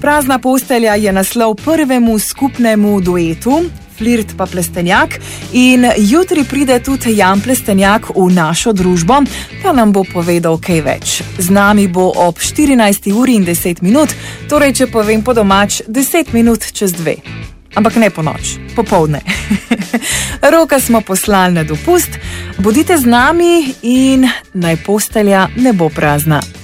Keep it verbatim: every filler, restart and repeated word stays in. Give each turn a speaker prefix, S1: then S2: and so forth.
S1: Prazna postelja je naslov prvemu skupnemu duetu, Flirt pa Plestenjak, in jutri pride tudi Jan Plestenjak v našo družbo, pa nam bo povedal kaj več. Z nami bo ob štirinajsti uri in deset minut, torej če povem po domač, deset minut čez dve. Ampak ne po noč, popoldne. Roka smo poslali na dopust, bodite z nami in naj postelja ne bo prazna.